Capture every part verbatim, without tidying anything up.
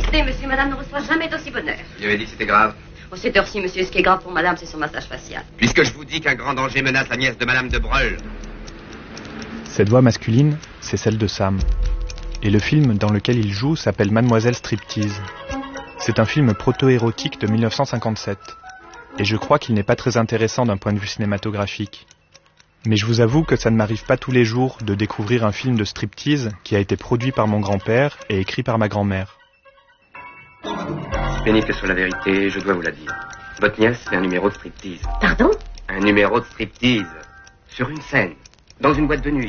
Écoutez, monsieur et madame ne reçoivent jamais d'aussi bonne heure. Il avait dit que c'était grave. Au cette heure-ci, monsieur, ce qui est grave pour madame, c'est son massage facial. Puisque je vous dis qu'un grand danger menace la nièce de madame de Breul. Cette voix masculine, c'est celle de Sam. Et le film dans lequel il joue s'appelle Mademoiselle Striptease. C'est un film proto-érotique de mille neuf cent cinquante-sept. Et je crois qu'il n'est pas très intéressant d'un point de vue cinématographique. Mais je vous avoue que ça ne m'arrive pas tous les jours de découvrir un film de striptease qui a été produit par mon grand-père et écrit par ma grand-mère. Pénible que soit la vérité, je dois vous la dire. Votre nièce fait un numéro de striptease. Pardon? Un numéro de striptease. Sur une scène. Dans une boîte de nuit.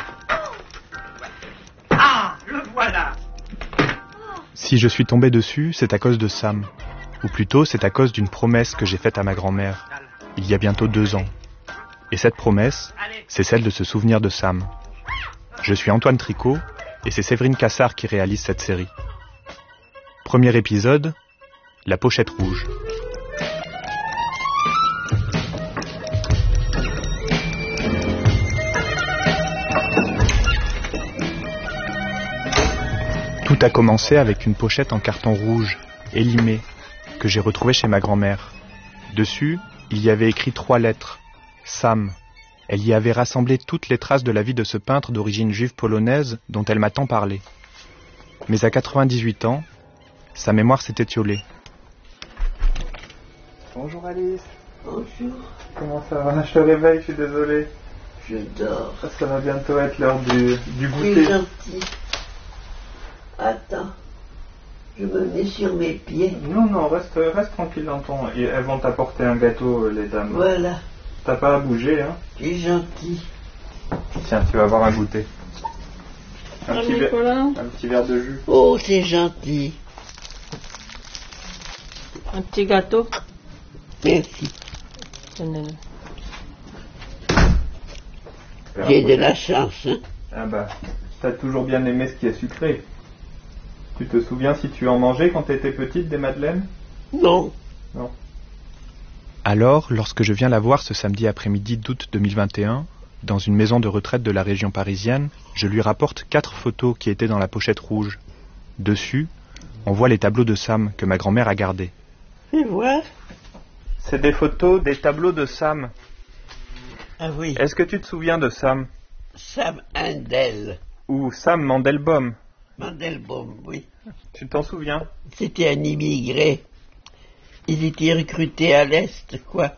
Ah, le voilà! Si je suis tombé dessus, c'est à cause de Sam. Ou plutôt, c'est à cause d'une promesse que j'ai faite à ma grand-mère, il y a bientôt deux ans. Et cette promesse, c'est celle de se souvenir de Sam. Je suis Antoine Tricot, et c'est Séverine Cassard qui réalise cette série. Premier épisode, la pochette rouge. Tout a commencé avec une pochette en carton rouge, élimée, que j'ai retrouvée chez ma grand-mère. Dessus, il y avait écrit trois lettres. Sam. Elle y avait rassemblé toutes les traces de la vie de ce peintre d'origine juive polonaise dont elle m'a tant parlé. Mais à quatre-vingt-dix-huit ans, sa mémoire s'est étiolée. Bonjour Alice. Bonjour. Comment ça va? Je te réveille, je suis désolé. Je dors. Ça, ça va bientôt être l'heure du, du Tu goûter. es gentil. Attends. Je me mets sur mes pieds. Non, non, reste, reste tranquille dans ton... et elles vont t'apporter un gâteau, les dames. Voilà. T'as pas à bouger, hein? Tu es gentil. Tiens, tu vas avoir un goûter. Un, Ah, petit, ver... Nicolas. un petit verre de jus. Oh, c'est gentil. Un petit gâteau. Merci. Tenez. J'ai de la chance, hein? Ah bah, t'as toujours bien aimé ce qui est sucré. Tu te souviens si tu en mangeais quand t'étais petite, des madeleines? Non. Non. Alors, lorsque je viens la voir ce samedi après-midi d'août deux mille vingt et un, dans une maison de retraite de la région parisienne, je lui rapporte quatre photos qui étaient dans la pochette rouge. Dessus, on voit les tableaux de Sam que ma grand-mère a gardés. Fais voir. C'est des photos des tableaux de Sam. Ah oui. Est-ce que tu te souviens de Sam? Sam Handel. Ou Sam Mandelbaum? Mandelbaum, oui. Tu t'en souviens? C'était un immigré. Il était recruté à l'Est, quoi.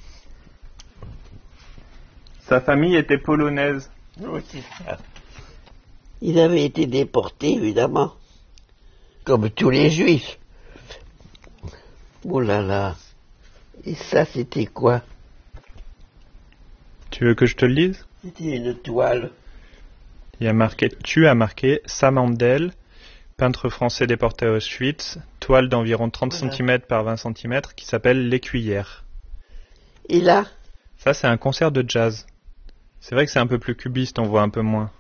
Sa famille était polonaise. Oui, c'est ça. Il avait été déporté, évidemment. Comme tous les juifs. Oh là là. Et ça, c'était quoi? Tu veux que je te le lise? C'était une toile. Il y a marqué, tu as marqué Sam Handel, peintre français déporté à Auschwitz, toile d'environ trente Voilà. centimètres par vingt centimètres qui s'appelle L'Écuyère. Et là? Ça, c'est un concert de jazz. C'est vrai que c'est un peu plus cubiste, on voit un peu moins.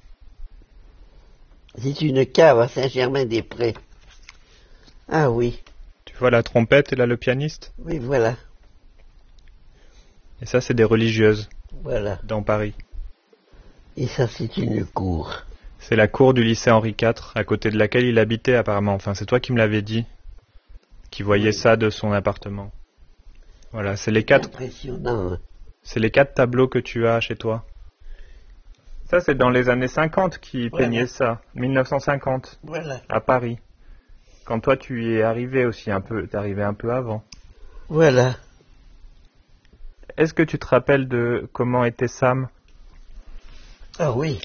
C'est une cave à Saint-Germain-des-Prés. Ah oui, Tu vois la trompette et là le pianiste? oui, voilà, Et ça, c'est des religieuses voilà. dans Paris. Et ça, c'est une cour. C'est la cour du lycée Henri quatre, à côté de laquelle il habitait apparemment. Enfin, c'est toi qui me l'avais dit, qui voyait ça de son appartement. Voilà, c'est les quatre, Impressionnant. Hein. c'est les quatre tableaux que tu as chez toi. Ça, c'est dans les années cinquante qui Voilà. peignait ça. mille neuf cent cinquante, Voilà, à Paris. Quand toi, tu y es arrivé aussi un peu. T'es arrivé un peu avant. voilà. Est-ce que tu te rappelles de comment était Sam? Ah oui.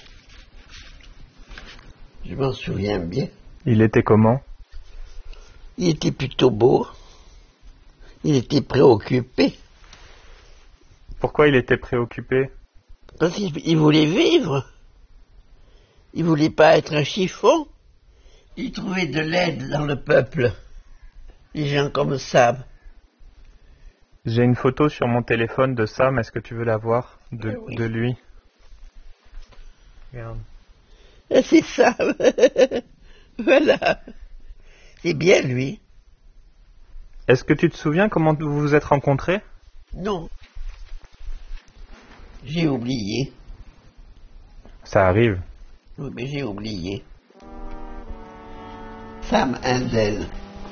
Je m'en souviens bien. Il était comment? Il était plutôt beau. Il était préoccupé. Pourquoi il était préoccupé? Parce qu'il il voulait vivre. Il voulait pas être un chiffon. Il trouvait de l'aide dans le peuple. Les gens comme Sam. J'ai une photo sur mon téléphone de Sam. Est-ce que tu veux la voir? De, Ah oui. de lui. Regarde. Ah, c'est Sam. Voilà. C'est bien lui. Est-ce que tu te souviens comment vous vous êtes rencontrés? Non. J'ai oublié. Ça arrive. Oui, mais j'ai oublié. Sam Handel.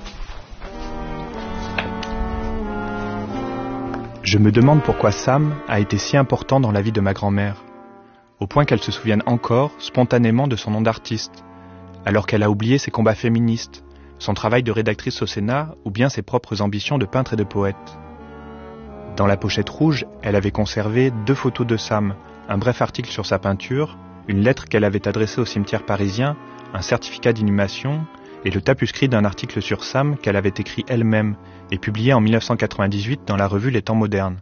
Je me demande pourquoi Sam a été si important dans la vie de ma grand-mère, au point qu'elle se souvienne encore, spontanément, de son nom d'artiste, alors qu'elle a oublié ses combats féministes, son travail de rédactrice au Sénat ou bien ses propres ambitions de peintre et de poète. Dans la pochette rouge, elle avait conservé deux photos de Sam, un bref article sur sa peinture, une lettre qu'elle avait adressée au cimetière parisien, un certificat d'inhumation et le tapuscrit d'un article sur Sam qu'elle avait écrit elle-même et publié en mille neuf cent quatre-vingt-dix-huit dans la revue Les Temps modernes.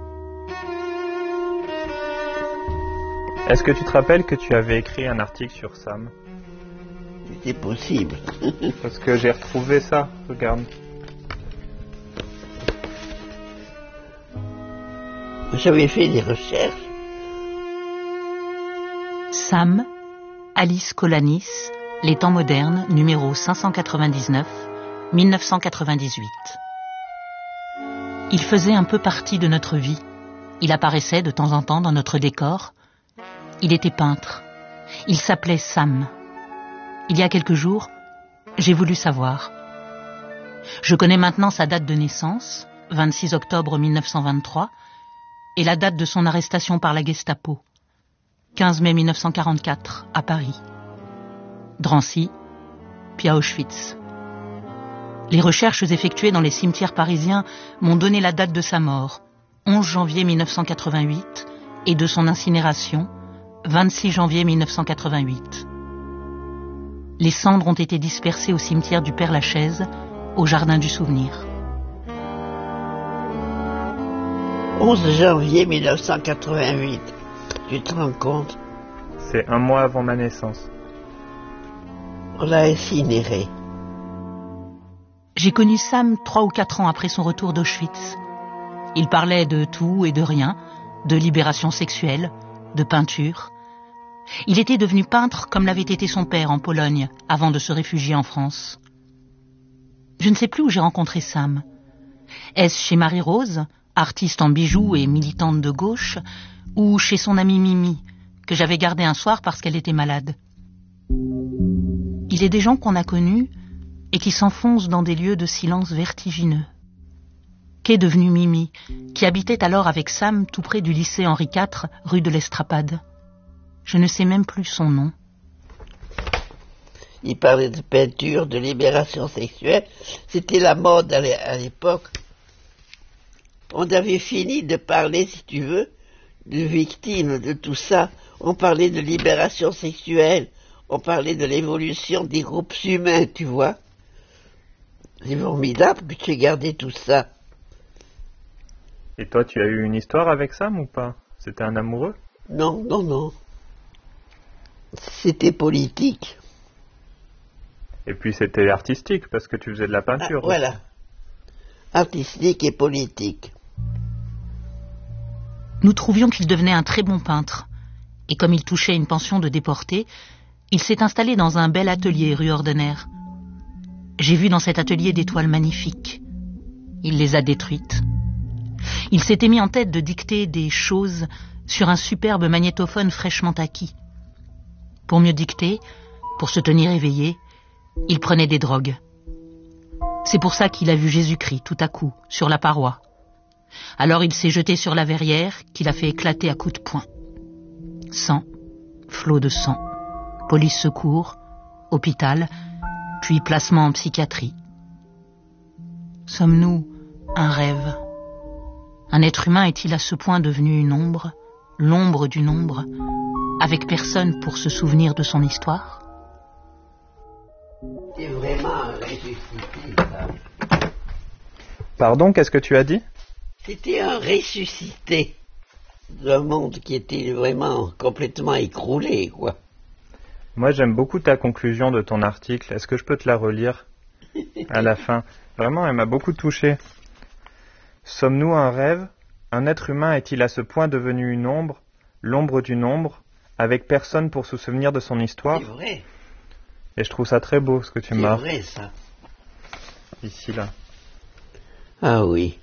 Est-ce que tu te rappelles que tu avais écrit un article sur Sam? C'est possible. Parce que j'ai retrouvé ça, regarde. J'avais fait des recherches. Sam, Alice Colanis, Les Temps modernes, numéro cinq cent quatre-vingt-dix-neuf, mille neuf cent quatre-vingt-dix-huit. Il faisait un peu partie de notre vie. Il apparaissait de temps en temps dans notre décor. Il était peintre. Il s'appelait Sam. Il y a quelques jours, j'ai voulu savoir. Je connais maintenant sa date de naissance, vingt-six octobre mille neuf cent vingt-trois, et la date de son arrestation par la Gestapo, quinze mai mille neuf cent quarante-quatre, à Paris. Drancy, puis à Auschwitz. Les recherches effectuées dans les cimetières parisiens m'ont donné la date de sa mort, onze janvier mille neuf cent quatre-vingt-huit, et de son incinération, vingt-six janvier mille neuf cent quatre-vingt-huit. Les cendres ont été dispersées au cimetière du Père-Lachaise, au Jardin du Souvenir. onze janvier mille neuf cent quatre-vingt-huit. Tu te rends compte? C'est un mois avant ma naissance. On l'a incinéré. J'ai connu Sam trois ou quatre ans après son retour d'Auschwitz. Il parlait de tout et de rien, de libération sexuelle, de peinture. Il était devenu peintre comme l'avait été son père en Pologne, avant de se réfugier en France. Je ne sais plus où j'ai rencontré Sam. Est-ce chez Marie-Rose, artiste en bijoux et militante de gauche, ou chez son amie Mimi, que j'avais gardée un soir parce qu'elle était malade? Il est des gens qu'on a connus et qui s'enfoncent dans des lieux de silence vertigineux. Qu'est devenue Mimi, qui habitait alors avec Sam tout près du lycée Henri quatre, rue de l'Estrapade? Je ne sais même plus son nom. Il parlait de peinture, de libération sexuelle. C'était la mode à l'époque. On avait fini de parler, si tu veux, de victimes, de tout ça. On parlait de libération sexuelle. On parlait de l'évolution des groupes humains, tu vois. C'est formidable que tu aies gardé tout ça. Et toi, tu as eu une histoire avec Sam ou pas? C'était un amoureux? Non, non, non. C'était politique. Et puis c'était artistique, parce que tu faisais de la peinture. Ah, voilà. Artistique et politique. Nous trouvions qu'il devenait un très bon peintre. Et comme il touchait une pension de déportés, il s'est installé dans un bel atelier rue Ordener. J'ai vu dans cet atelier des toiles magnifiques. Il les a détruites. Il s'était mis en tête de dicter des choses sur un superbe magnétophone fraîchement acquis. Pour mieux dicter, pour se tenir éveillé, il prenait des drogues. C'est pour ça qu'il a vu Jésus-Christ tout à coup, sur la paroi. Alors il s'est jeté sur la verrière qu'il a fait éclater à coups de poing. Sang, flot de sang, police secours, hôpital, puis placement en psychiatrie. Sommes-nous un rêve? Un être humain est-il à ce point devenu une ombre, l'ombre d'une ombre, avec personne pour se souvenir de son histoire? C'est vraiment un ressuscité, ça. Pardon, qu'est-ce que tu as dit? C'était un ressuscité d'un monde qui était vraiment complètement écroulé, quoi. Moi, j'aime beaucoup ta conclusion de ton article. Est-ce que je peux te la relire à la fin? Vraiment, elle m'a beaucoup touché. Sommes-nous un rêve? Un être humain est-il à ce point devenu une ombre, l'ombre d'une ombre, avec personne pour se souvenir de son histoire? C'est vrai. Et je trouve ça très beau, ce que tu m'as... C'est vrai, ça. Ici, là. Ah oui.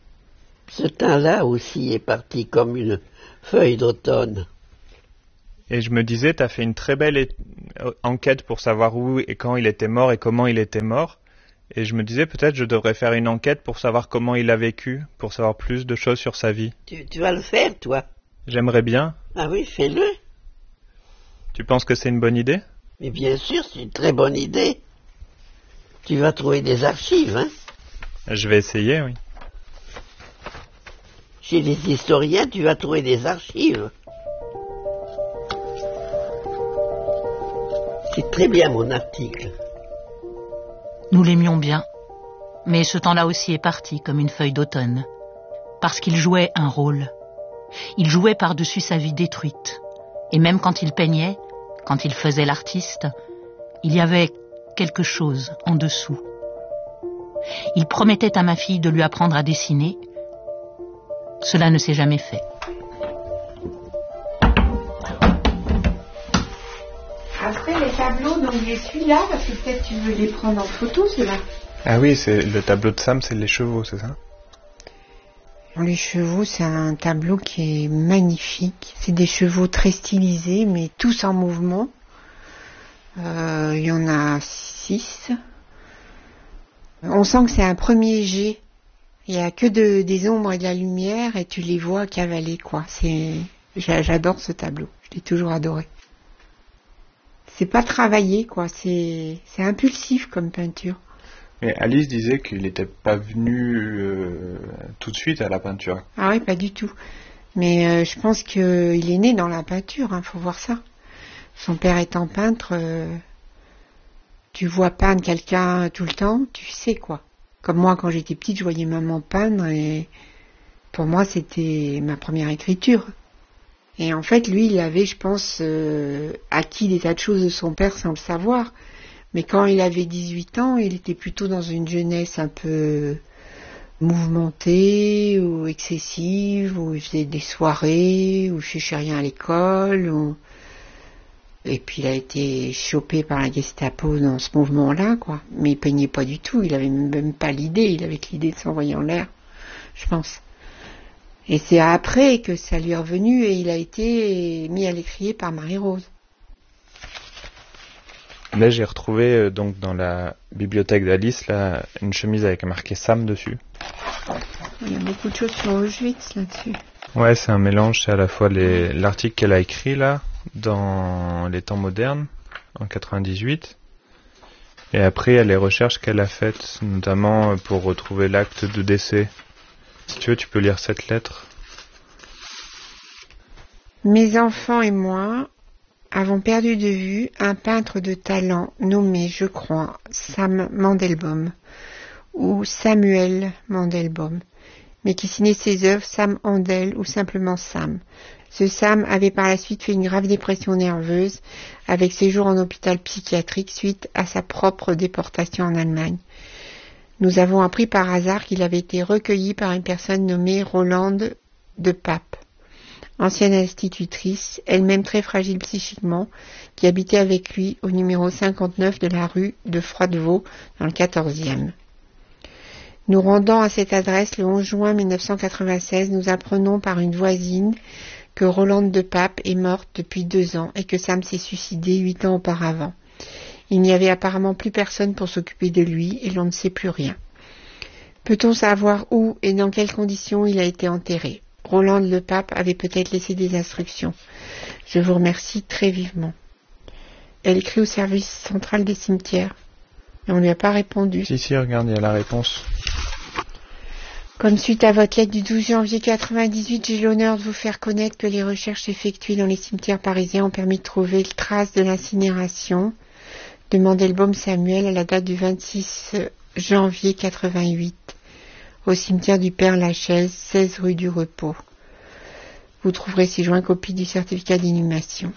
Ce temps-là aussi est parti comme une feuille d'automne. Et je me disais, tu as fait une très belle é- enquête pour savoir où et quand il était mort et comment il était mort. Et je me disais, peut-être je devrais faire une enquête pour savoir comment il a vécu, pour savoir plus de choses sur sa vie. Tu, tu vas le faire, toi? J'aimerais bien. Ah oui, fais-le. Tu penses que c'est une bonne idée? Mais bien sûr, c'est une très bonne idée. Tu vas trouver des archives, hein? Je vais essayer, oui. Chez les historiens, tu vas trouver des archives. C'est très bien, mon article. Nous l'aimions bien, mais ce temps-là aussi est parti comme une feuille d'automne, parce qu'il jouait un rôle. Il jouait par-dessus sa vie détruite, et même quand il peignait, quand il faisait l'artiste, il y avait quelque chose en dessous. Il promettait à ma fille de lui apprendre à dessiner. Cela ne s'est jamais fait. Après les tableaux, donc j'ai celui-là, parce que peut-être tu veux les prendre en photo, ceux-là. Ah oui, c'est le tableau de Sam, c'est les chevaux, c'est ça? Les chevaux, c'est un tableau qui est magnifique. C'est des chevaux très stylisés, mais tous en mouvement. Euh, il y en a six. On sent que c'est un premier jet. Il n'y a que de, des ombres et de la lumière, et tu les vois cavaler, quoi. C'est, j'adore ce tableau. Je l'ai toujours adoré. C'est pas travaillé, quoi. C'est, c'est impulsif comme peinture. Mais Alice disait qu'il n'était pas venu euh, tout de suite à la peinture. Ah oui, pas du tout. Mais euh, je pense qu'il est né dans la peinture, hein, faut voir ça. Son père étant peintre, euh, tu vois peindre quelqu'un tout le temps, tu sais quoi. Comme moi, quand j'étais petite, je voyais maman peindre et pour moi, c'était ma première écriture. Et en fait, lui, il avait, je pense, euh, acquis des tas de choses de son père sans le savoir. Mais quand il avait dix-huit ans, il était plutôt dans une jeunesse un peu mouvementée ou excessive, où il faisait des soirées, où il cherchait rien à l'école. Où... Et puis il a été chopé par la Gestapo dans ce mouvement-là, quoi. Mais il peignait pas du tout, il avait même pas l'idée, il avait que l'idée de s'envoyer en l'air, je pense. Et c'est après que ça lui est revenu et il a été mis à l'étrier par Marie-Rose. Là, j'ai retrouvé euh, donc dans la bibliothèque d'Alice là, une chemise avec marqué Sam dessus. Il y a beaucoup de choses sur Auschwitz là-dessus. Ouais, c'est un mélange, c'est à la fois les, l'article qu'elle a écrit là, dans les temps modernes, en quatre-vingt-dix-huit, et après il y a les recherches qu'elle a faites, notamment pour retrouver l'acte de décès. Si tu veux, tu peux lire cette lettre. Mes enfants et moi avons perdu de vue un peintre de talent nommé, je crois, Sam Mandelbaum, ou Samuel Mandelbaum, mais qui signait ses œuvres Sam Handel ou simplement Sam. Ce Sam avait par la suite fait une grave dépression nerveuse avec séjour en hôpital psychiatrique suite à sa propre déportation en Allemagne. Nous avons appris par hasard qu'il avait été recueilli par une personne nommée Rolande de Pape, ancienne institutrice, elle-même très fragile psychiquement, qui habitait avec lui au numéro cinquante-neuf de la rue de Froidevaux dans le quatorzième. Nous rendant à cette adresse le onze juin mille neuf cent quatre-vingt-seize, nous apprenons par une voisine que Rolande de Pape est morte depuis deux ans et que Sam s'est suicidé huit ans auparavant. Il n'y avait apparemment plus personne pour s'occuper de lui et l'on ne sait plus rien. Peut-on savoir où et dans quelles conditions il a été enterré? Rolande le Pape avait peut-être laissé des instructions. Je vous remercie très vivement. Elle écrit au service central des cimetières. Et on ne lui a pas répondu. Si, si, regarde, il y a la réponse. Comme suite à votre lettre du douze janvier quatre-vingt-dix-huit, j'ai l'honneur de vous faire connaître que les recherches effectuées dans les cimetières parisiens ont permis de trouver traces de l'incinération de Mandelbaum Samuel à la date du vingt-six janvier quatre-vingt-huit au cimetière du Père-Lachaise, seize rue du Repos. Vous trouverez ci-joint copie du certificat d'inhumation.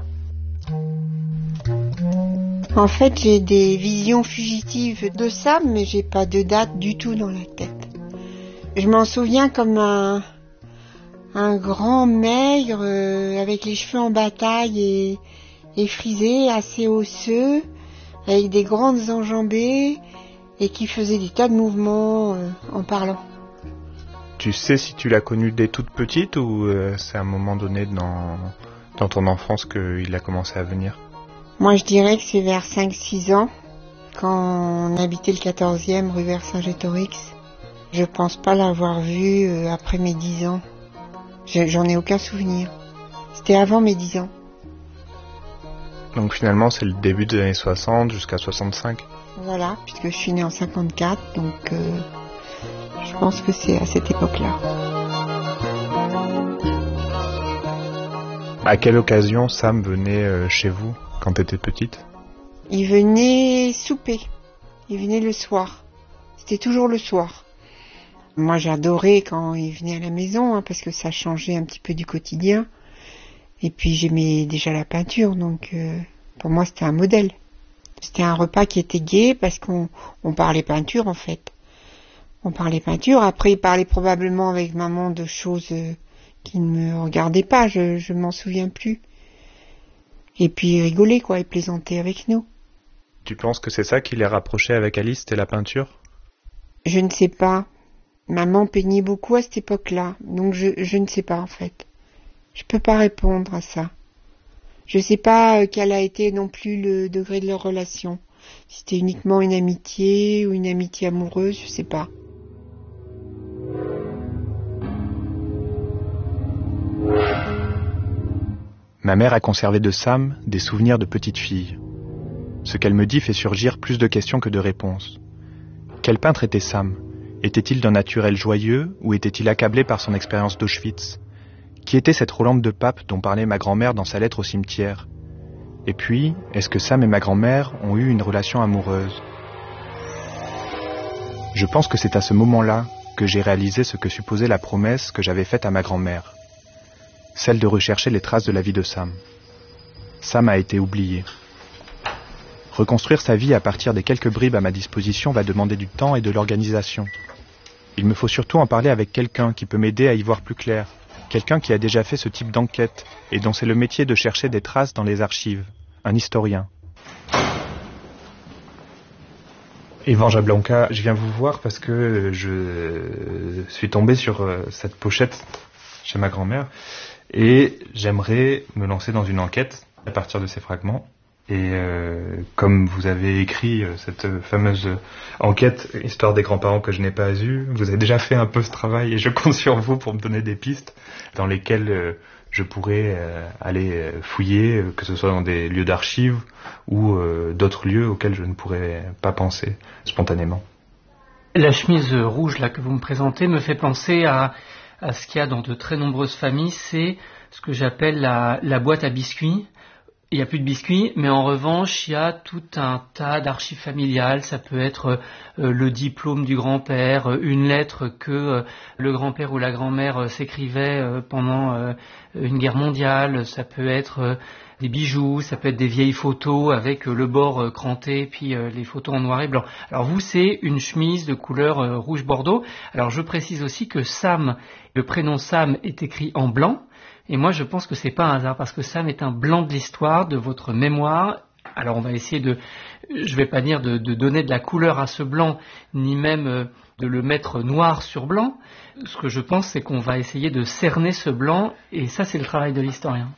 En fait, j'ai des visions fugitives de ça, mais j'ai pas de date du tout dans la tête. Je m'en souviens comme un, un grand maigre euh, avec les cheveux en bataille et, et frisé, assez osseux, avec des grandes enjambées et qui faisait des tas de mouvements euh, en parlant. Tu sais si tu l'as connue dès toute petite ou euh, c'est à un moment donné dans, dans ton enfance qu'il a commencé à venir? Moi, je dirais que c'est vers cinq six ans, quand on habitait le quatorzième rue Vercingétorix. Je pense pas l'avoir vu euh, après mes dix ans. Je, j'en ai aucun souvenir. C'était avant mes dix ans. Donc finalement, c'est le début des années soixante jusqu'à soixante-cinq. Voilà, puisque je suis née en cinquante-quatre, donc euh, je pense que c'est à cette époque-là. À quelle occasion Sam venait euh, chez vous quand tu étais petite? Il venait souper. Il venait le soir. C'était toujours le soir. Moi, j'adorais quand il venait à la maison, hein, parce que ça changeait un petit peu du quotidien. Et puis, j'aimais déjà la peinture, donc euh, pour moi, c'était un modèle. C'était un repas qui était gai, parce qu'on on parlait peinture, en fait. On parlait peinture. Après, il parlait probablement avec maman de choses euh, qui ne me regardaient pas, je, je m'en souviens plus. Et puis, il rigolait, quoi, il plaisantait avec nous. Tu penses que c'est ça qui les rapprochait avec Alice, c'était la peinture? Je ne sais pas. Maman peignait beaucoup à cette époque-là, donc je, je ne sais pas en fait. Je peux pas répondre à ça. Je sais pas quel a été non plus le degré de leur relation. Si c'était uniquement une amitié ou une amitié amoureuse, je sais pas. Ma mère a conservé de Sam des souvenirs de petite fille. Ce qu'elle me dit fait surgir plus de questions que de réponses. Quel peintre était Sam? Était-il d'un naturel joyeux ou était-il accablé par son expérience d'Auschwitz? Qui était cette Rolande de Pape dont parlait ma grand-mère dans sa lettre au cimetière? Et puis, est-ce que Sam et ma grand-mère ont eu une relation amoureuse? Je pense que c'est à ce moment-là que j'ai réalisé ce que supposait la promesse que j'avais faite à ma grand-mère. Celle de rechercher les traces de la vie de Sam. Sam a été oublié. Reconstruire sa vie à partir des quelques bribes à ma disposition va demander du temps et de l'organisation. Il me faut surtout en parler avec quelqu'un qui peut m'aider à y voir plus clair, quelqu'un qui a déjà fait ce type d'enquête et dont c'est le métier de chercher des traces dans les archives, un historien. Yvan Jablanca, je viens vous voir parce que je suis tombé sur cette pochette chez ma grand-mère et j'aimerais me lancer dans une enquête à partir de ces fragments. Et euh, comme vous avez écrit euh, cette fameuse enquête Histoire des grands-parents que je n'ai pas eue, vous avez déjà fait un peu ce travail et je compte sur vous pour me donner des pistes dans lesquelles euh, je pourrais euh, aller fouiller, euh, que ce soit dans des lieux d'archives ou euh, d'autres lieux auxquels je ne pourrais pas penser spontanément. La chemise rouge là que vous me présentez me fait penser à, à ce qu'il y a dans de très nombreuses familles, c'est ce que j'appelle la, la boîte à biscuits. Il n'y a plus de biscuits, mais en revanche, il y a tout un tas d'archives familiales. Ça peut être euh, le diplôme du grand-père, une lettre que euh, le grand-père ou la grand-mère euh, s'écrivait euh, pendant euh, une guerre mondiale. Ça peut être euh, des bijoux, ça peut être des vieilles photos avec euh, le bord euh, cranté, puis euh, les photos en noir et blanc. Alors vous, c'est une chemise de couleur euh, rouge bordeaux. Alors je précise aussi que Sam, le prénom Sam est écrit en blanc. Et moi, je pense que c'est pas un hasard, parce que Sam est un blanc de l'histoire, de votre mémoire. Alors, on va essayer de, je vais pas dire de, de donner de la couleur à ce blanc, ni même de le mettre noir sur blanc. Ce que je pense, c'est qu'on va essayer de cerner ce blanc, et ça, c'est le travail de l'historien.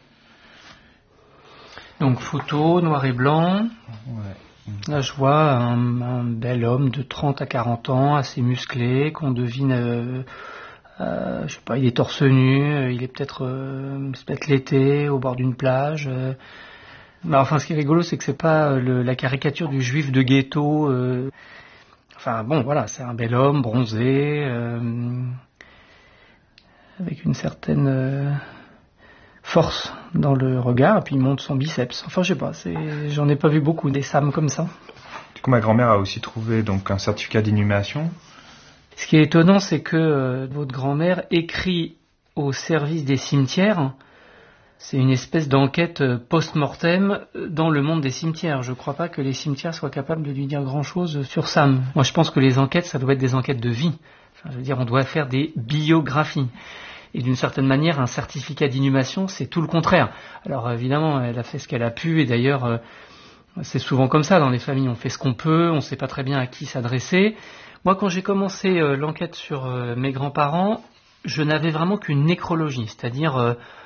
Donc, photo, noir et blanc. Ouais. Là, je vois un, un bel homme de trente à quarante ans, assez musclé, qu'on devine... Euh, Euh, je sais pas, il est torse nu, euh, il est peut-être euh, c'est peut-être l'été au bord d'une plage. Euh. Mais enfin, ce qui est rigolo, c'est que c'est pas euh, le, la caricature du juif de ghetto. Euh. Enfin bon, voilà, c'est un bel homme bronzé, euh, avec une certaine euh, force dans le regard, et puis il monte son biceps. Enfin, je sais pas, c'est, j'en ai pas vu beaucoup des Sam comme ça. Du coup, ma grand-mère a aussi trouvé donc un certificat d'inhumation. Ce qui est étonnant, c'est que euh, votre grand-mère écrit au service des cimetières. C'est une espèce d'enquête post-mortem dans le monde des cimetières. Je ne crois pas que les cimetières soient capables de lui dire grand-chose sur Sam. Moi, je pense que les enquêtes, ça doit être des enquêtes de vie. Enfin, je veux dire, on doit faire des biographies. Et d'une certaine manière, un certificat d'inhumation, c'est tout le contraire. Alors évidemment, elle a fait ce qu'elle a pu, et d'ailleurs, euh, c'est souvent comme ça dans les familles. On fait ce qu'on peut, on ne sait pas très bien à qui s'adresser. Moi, quand j'ai commencé euh, l'enquête sur euh, mes grands-parents, je n'avais vraiment qu'une nécrologie, c'est-à-dire euh,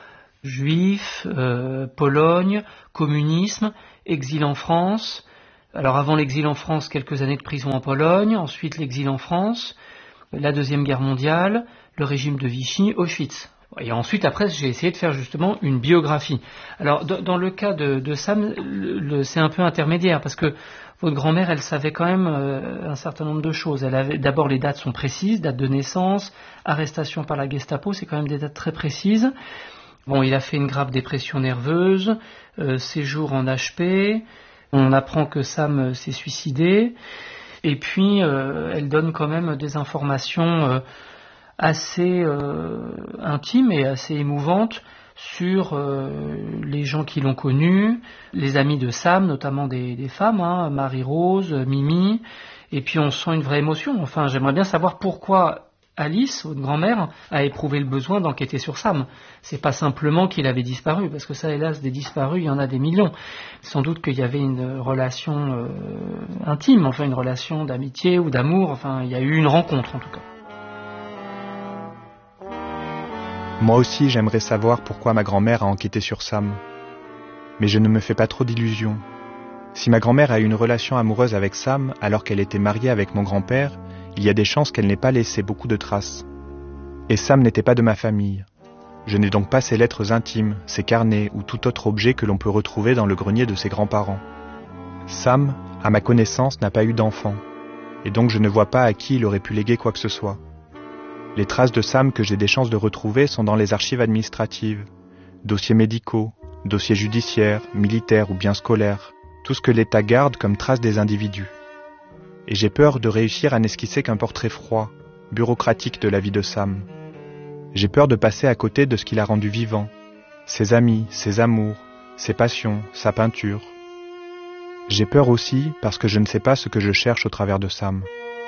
Juifs, euh, Pologne, communisme, exil en France. Alors avant l'exil en France, quelques années de prison en Pologne, ensuite l'exil en France, la Deuxième Guerre mondiale, le régime de Vichy, Auschwitz. Et ensuite, après, j'ai essayé de faire justement une biographie. Alors, dans, dans le cas de, de Sam, le, le, c'est un peu intermédiaire, parce que votre grand-mère, elle savait quand même euh, un certain nombre de choses. Elle avait, d'abord, les dates sont précises, date de naissance, arrestation par la Gestapo, c'est quand même des dates très précises. Bon, il a fait une grave dépression nerveuse, euh, séjour en H P, on apprend que Sam s'est suicidé, et puis euh, elle donne quand même des informations euh, assez euh, intimes et assez émouvantes sur euh, les gens qui l'ont connu, les amis de Sam, notamment des, des femmes, hein, Marie-Rose, Mimi, et puis on sent une vraie émotion. Enfin, j'aimerais bien savoir pourquoi Alice, votre grand-mère, a éprouvé le besoin d'enquêter sur Sam. C'est pas simplement qu'il avait disparu, parce que ça, hélas, des disparus, il y en a des millions. Sans doute qu'il y avait une relation euh, intime, enfin une relation d'amitié ou d'amour, enfin il y a eu une rencontre en tout cas. Moi aussi, j'aimerais savoir pourquoi ma grand-mère a enquêté sur Sam. Mais je ne me fais pas trop d'illusions. Si ma grand-mère a eu une relation amoureuse avec Sam alors qu'elle était mariée avec mon grand-père, il y a des chances qu'elle n'ait pas laissé beaucoup de traces. Et Sam n'était pas de ma famille. Je n'ai donc pas ses lettres intimes, ses carnets ou tout autre objet que l'on peut retrouver dans le grenier de ses grands-parents. Sam, à ma connaissance, n'a pas eu d'enfant, et donc je ne vois pas à qui il aurait pu léguer quoi que ce soit. Les traces de Sam que j'ai des chances de retrouver sont dans les archives administratives, dossiers médicaux, dossiers judiciaires, militaires ou bien scolaires, tout ce que l'État garde comme traces des individus. Et j'ai peur de réussir à n'esquisser qu'un portrait froid, bureaucratique de la vie de Sam. J'ai peur de passer à côté de ce qui l'a rendu vivant, ses amis, ses amours, ses passions, sa peinture. J'ai peur aussi parce que je ne sais pas ce que je cherche au travers de Sam.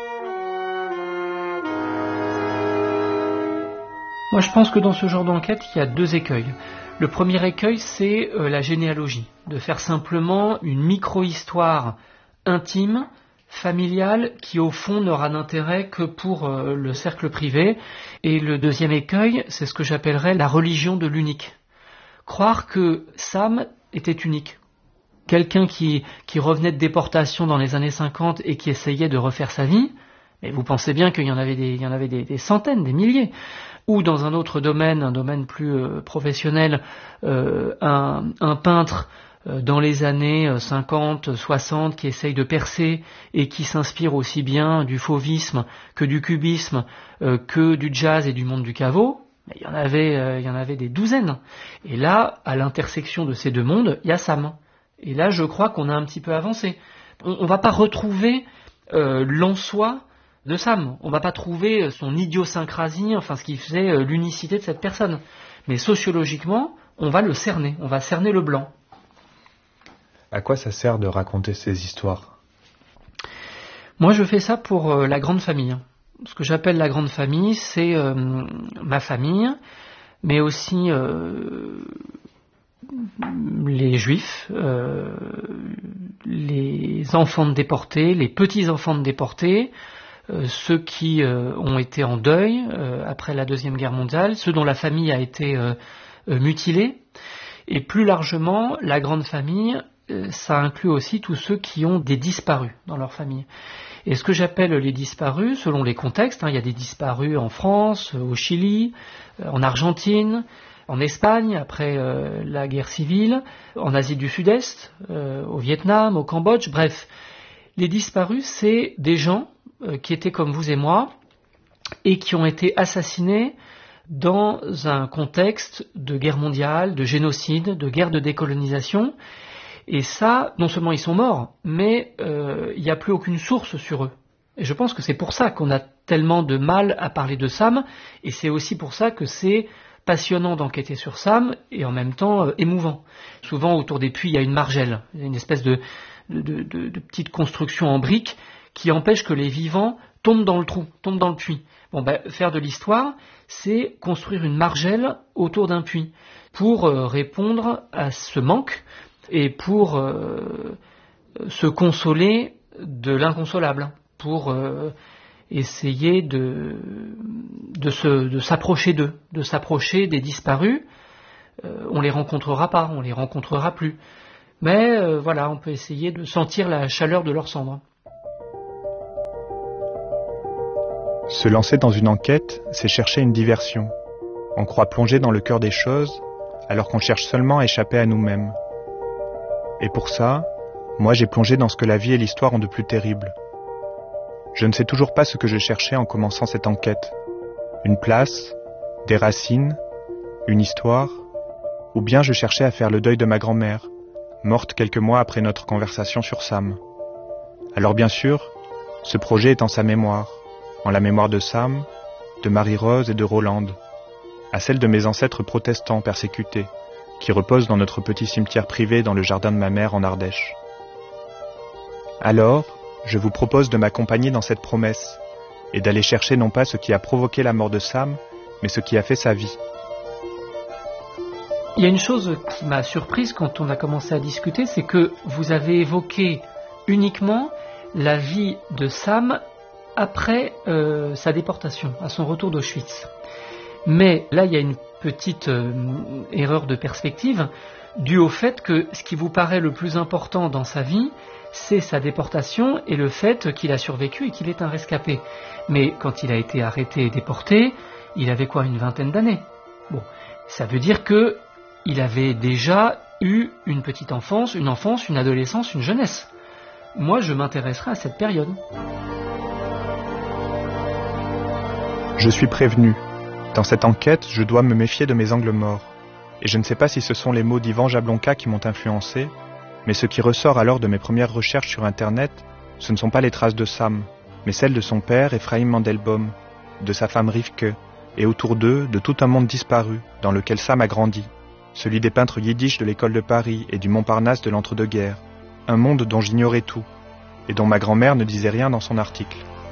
Moi, je pense que dans ce genre d'enquête, il y a deux écueils. Le premier écueil, c'est euh, la généalogie, de faire simplement une micro-histoire intime, familiale, qui au fond n'aura d'intérêt que pour euh, le cercle privé. Et le deuxième écueil, c'est ce que j'appellerais la religion de l'unique. Croire que Sam était unique. Quelqu'un qui, qui revenait de déportation dans les années cinquante et qui essayait de refaire sa vie, mais vous pensez bien qu'il y en avait des, il y en avait des, des centaines, des milliers. Ou dans un autre domaine, un domaine plus euh, professionnel, euh, un, un peintre euh, dans les années cinquante, soixante qui essaye de percer et qui s'inspire aussi bien du fauvisme que du cubisme, euh, que du jazz et du monde du caveau. Mais il y en avait, euh, il y en avait des douzaines. Et là, à l'intersection de ces deux mondes, il y a Sam. Et là, je crois qu'on a un petit peu avancé. On ne va pas retrouver euh, l'en-soi de Sam. On ne va pas trouver son idiosyncrasie, enfin ce qui faisait l'unicité de cette personne. Mais sociologiquement, on va le cerner, on va cerner le blanc. À quoi ça sert de raconter ces histoires ? Moi, je fais ça pour euh, la grande famille. Ce que j'appelle la grande famille, c'est euh, ma famille, mais aussi euh, les juifs, euh, les enfants de déportés, les petits-enfants de déportés, Euh, ceux qui euh, ont été en deuil euh, après la Deuxième Guerre mondiale, ceux dont la famille a été euh, euh, mutilée, et plus largement, la grande famille, euh, ça inclut aussi tous ceux qui ont des disparus dans leur famille. Et ce que j'appelle les disparus, selon les contextes, hein, il y a des disparus en France, au Chili, euh, en Argentine, en Espagne, après euh, la guerre civile, en Asie du Sud-Est, euh, au Vietnam, au Cambodge, bref. Les disparus, c'est des gens qui étaient comme vous et moi, et qui ont été assassinés dans un contexte de guerre mondiale, de génocide, de guerre de décolonisation. Et ça, non seulement ils sont morts, mais euh, il n'y a plus aucune source sur eux. Et je pense que c'est pour ça qu'on a tellement de mal à parler de Sam, et c'est aussi pour ça que c'est passionnant d'enquêter sur Sam, et en même temps euh, émouvant. Souvent, autour des puits, il y a une margelle, une espèce de, de, de, de petite construction en briques, qui empêche que les vivants tombent dans le trou, tombent dans le puits. Bon, ben, faire de l'histoire, c'est construire une margelle autour d'un puits pour euh, répondre à ce manque et pour euh, se consoler de l'inconsolable, pour euh, essayer de, de, se, de s'approcher d'eux, de s'approcher des disparus, euh, on les rencontrera pas, on les rencontrera plus. Mais euh, voilà, on peut essayer de sentir la chaleur de leurs cendres. Se lancer dans une enquête, c'est chercher une diversion. On croit plonger dans le cœur des choses, alors qu'on cherche seulement à échapper à nous-mêmes. Et pour ça, moi j'ai plongé dans ce que la vie et l'histoire ont de plus terrible. Je ne sais toujours pas ce que je cherchais en commençant cette enquête. Une place, des racines, une histoire, ou bien je cherchais à faire le deuil de ma grand-mère, morte quelques mois après notre conversation sur Sam. Alors bien sûr, ce projet est en sa mémoire, en la mémoire de Sam, de Marie-Rose et de Rolande, à celle de mes ancêtres protestants persécutés, qui reposent dans notre petit cimetière privé dans le jardin de ma mère en Ardèche. Alors, je vous propose de m'accompagner dans cette promesse, et d'aller chercher non pas ce qui a provoqué la mort de Sam, mais ce qui a fait sa vie. Il y a une chose qui m'a surprise quand on a commencé à discuter, c'est que vous avez évoqué uniquement la vie de Sam après euh, sa déportation, à son retour d'Auschwitz. Mais là, il y a une petite euh, erreur de perspective, due au fait que ce qui vous paraît le plus important dans sa vie, c'est sa déportation et le fait qu'il a survécu et qu'il est un rescapé. Mais quand il a été arrêté et déporté, il avait quoi, une vingtaine d'années. Bon, ça veut dire que il avait déjà eu une petite enfance, une enfance, une adolescence, une jeunesse. Moi, je m'intéresserai à cette période. Je suis prévenu. Dans cette enquête, je dois me méfier de mes angles morts. Et je ne sais pas si ce sont les mots d'Ivan Jablonka qui m'ont influencé, mais ce qui ressort alors de mes premières recherches sur Internet, ce ne sont pas les traces de Sam, mais celles de son père, Ephraim Mandelbaum, de sa femme Rivke, et autour d'eux, de tout un monde disparu, dans lequel Sam a grandi, celui des peintres yiddish de l'école de Paris et du Montparnasse de l'entre-deux-guerres, un monde dont j'ignorais tout, et dont ma grand-mère ne disait rien dans son article.